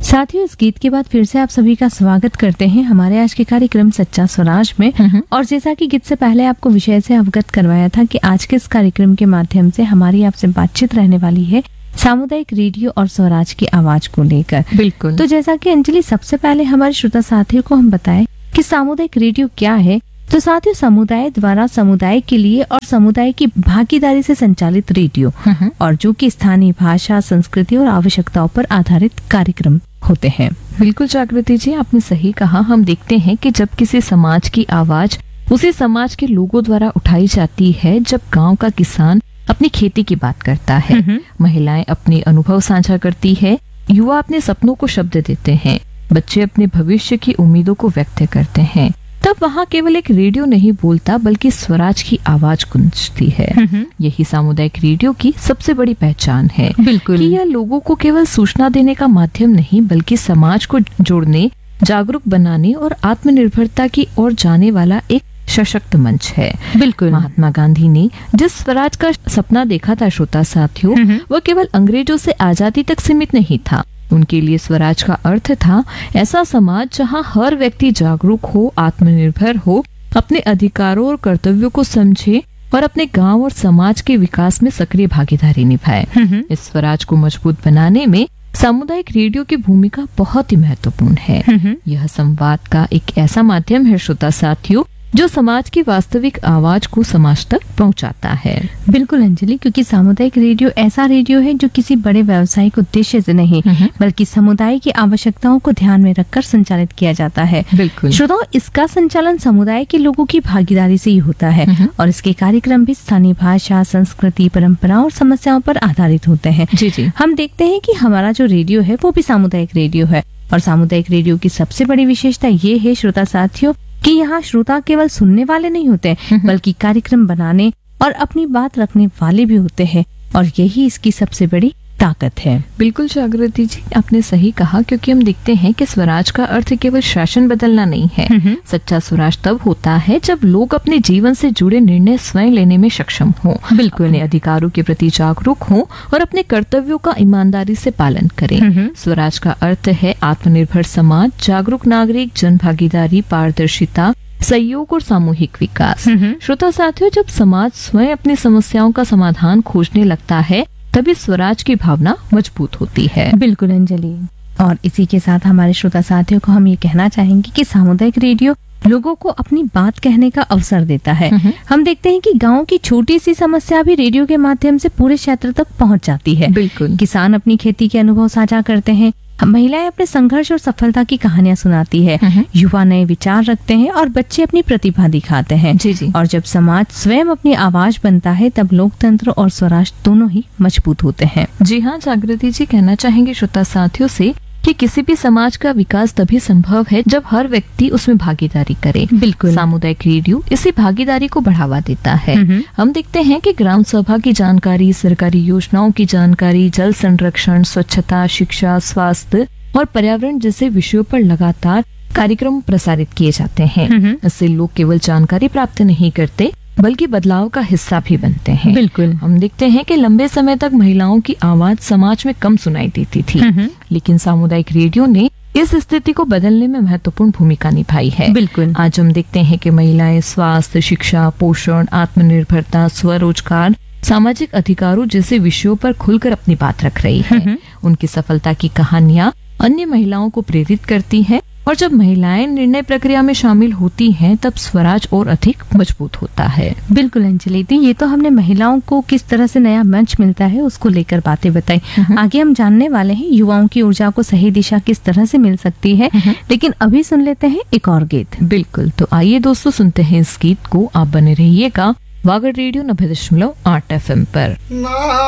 साथियों, इस गीत के बाद फिर से आप सभी का स्वागत करते हैं हमारे आज के कार्यक्रम सच्चा स्वराज में। और जैसा कि गीत से पहले आपको विषय से अवगत करवाया था कि आज के इस कार्यक्रम के माध्यम से हमारी आपसे बातचीत रहने वाली है सामुदायिक रेडियो और स्वराज की आवाज को लेकर। बिल्कुल। तो जैसा कि अंजलि सबसे पहले हमारे श्रोता साथियों को हम बताएं कि सामुदायिक रेडियो क्या है, तो साथियों समुदाय द्वारा समुदाय के लिए और समुदाय की भागीदारी से संचालित रेडियो और जो कि स्थानीय भाषा, संस्कृति और आवश्यकताओं पर आधारित कार्यक्रम होते हैं। बिल्कुल जागृति जी, आपने सही कहा। हम देखते हैं कि जब किसी समाज की आवाज उसी समाज के लोगों द्वारा उठाई जाती है, जब गांव का किसान अपनी खेती की बात करता है, महिलाएं अपने अनुभव साझा करती है, युवा अपने सपनों को शब्द देते हैं, बच्चे अपने भविष्य की उम्मीदों को व्यक्त करते हैं, तब वहाँ केवल एक रेडियो नहीं बोलता बल्कि स्वराज की आवाज गूंजती है। यही सामुदायिक रेडियो की सबसे बड़ी पहचान है। बिल्कुल कि यह लोगों को केवल सूचना देने का माध्यम नहीं बल्कि समाज को जोड़ने, जागरूक बनाने और आत्मनिर्भरता की ओर जाने वाला एक सशक्त मंच है। बिल्कुल। महात्मा गांधी ने जिस स्वराज का सपना देखा था श्रोता साथियों, वह केवल अंग्रेजों से आजादी तक सीमित नहीं था। उनके लिए स्वराज का अर्थ था ऐसा समाज जहां हर व्यक्ति जागरूक हो, आत्मनिर्भर हो, अपने अधिकारों और कर्तव्यों को समझे और अपने गांव और समाज के विकास में सक्रिय भागीदारी निभाए। इस स्वराज को मजबूत बनाने में सामुदायिक रेडियो की भूमिका बहुत ही महत्वपूर्ण है। यह संवाद का एक ऐसा माध्यम है श्रोता साथियों जो समाज की वास्तविक आवाज को समाज तक पहुंचाता है। बिल्कुल अंजलि, क्योंकि सामुदायिक रेडियो ऐसा रेडियो है जो किसी बड़े व्यावसायिक उद्देश्य से नहीं बल्कि समुदाय की आवश्यकताओं को ध्यान में रखकर संचालित किया जाता है। बिल्कुल। श्रोताओं, इसका संचालन समुदाय के लोगों की भागीदारी से ही होता है और इसके कार्यक्रम भी स्थानीय भाषा, संस्कृति, परंपराओं और समस्याओं पर आधारित होते हैं। जी जी। हम देखते हैं कि हमारा जो रेडियो है वो भी सामुदायिक रेडियो है और सामुदायिक रेडियो की सबसे बड़ी विशेषता ये है श्रोता साथियों कि यहाँ श्रोता केवल सुनने वाले नहीं होते बल्कि कार्यक्रम बनाने और अपनी बात रखने वाले भी होते हैं और यही इसकी सबसे बड़ी ताकत है। बिल्कुल जागृति जी, आपने सही कहा, क्योंकि हम देखते हैं कि स्वराज का अर्थ केवल शासन बदलना नहीं है। सच्चा स्वराज तब होता है जब लोग अपने जीवन से जुड़े निर्णय स्वयं लेने में सक्षम हों, बिल्कुल, अपने अधिकारों के प्रति जागरूक हों और अपने कर्तव्यों का ईमानदारी से पालन करें। स्वराज का अर्थ है आत्मनिर्भर समाज, जागरूक नागरिक, जन भागीदारी, पारदर्शिता, सहयोग और सामूहिक विकास। श्रोता साथियों, जब समाज स्वयं अपनी समस्याओं का समाधान खोजने लगता है तभी स्वराज की भावना मजबूत होती है। बिल्कुल अंजलि, और इसी के साथ हमारे श्रोता साथियों को हम ये कहना चाहेंगे कि सामुदायिक रेडियो लोगों को अपनी बात कहने का अवसर देता है। हम देखते हैं कि गांव की छोटी सी समस्या भी रेडियो के माध्यम से पूरे क्षेत्र तक पहुंच जाती है। बिल्कुल। किसान अपनी खेती के अनुभव साझा करते हैं, महिलाएं अपने संघर्ष और सफलता की कहानियां सुनाती है, युवा नए विचार रखते हैं और बच्चे अपनी प्रतिभा दिखाते हैं। जी जी। और जब समाज स्वयं अपनी आवाज बनता है तब लोकतंत्र और स्वराज दोनों ही मजबूत होते हैं। जी हाँ जागृति जी, कहना चाहेंगे श्रोता साथियों से कि किसी भी समाज का विकास तभी संभव है जब हर व्यक्ति उसमें भागीदारी करे। बिल्कुल। सामुदायिक रेडियो इसी भागीदारी को बढ़ावा देता है। हम देखते हैं कि ग्राम सभा की जानकारी, सरकारी योजनाओं की जानकारी, जल संरक्षण, स्वच्छता, शिक्षा, स्वास्थ्य और पर्यावरण जैसे विषयों पर लगातार कार्यक्रम प्रसारित किए जाते हैं। इससे लोग केवल जानकारी प्राप्त नहीं करते बल्कि बदलाव का हिस्सा भी बनते हैं। बिल्कुल। हम देखते हैं कि लंबे समय तक महिलाओं की आवाज समाज में कम सुनाई देती थी, लेकिन सामुदायिक रेडियो ने इस स्थिति को बदलने में महत्वपूर्ण भूमिका निभाई है। बिल्कुल। आज हम देखते हैं कि महिलाएं स्वास्थ्य, शिक्षा, पोषण, आत्मनिर्भरता, स्वरोजगार, सामाजिक अधिकारों जैसे विषयों पर खुलकर अपनी बात रख रही है। उनकी सफलता की कहानियां अन्य महिलाओं को प्रेरित करती हैं और जब महिलाएं निर्णय प्रक्रिया में शामिल होती हैं तब स्वराज और अधिक मजबूत होता है। बिल्कुल अंजलि, ये तो हमने महिलाओं को किस तरह से नया मंच मिलता है उसको लेकर बातें बताई। आगे हम जानने वाले हैं युवाओं की ऊर्जा को सही दिशा किस तरह से मिल सकती है, लेकिन अभी सुन लेते हैं एक और गीत। बिल्कुल, तो आइए दोस्तों सुनते हैं इस गीत को। आप बने रहिएगा वागड़ रेडियो 90.8 FM पर।